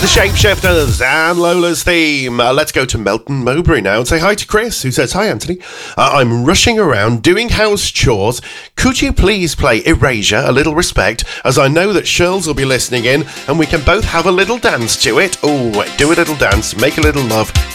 the Shapeshifters and Lola's theme. Let's go to Melton Mowbray now and say hi to Chris, who says, "Hi, Anthony. I'm rushing around doing house chores. Could you please play Erasure, A Little Respect, as I know that Shirls will be listening in and we can both have a little dance to it." Oh, do a little dance, make a little love.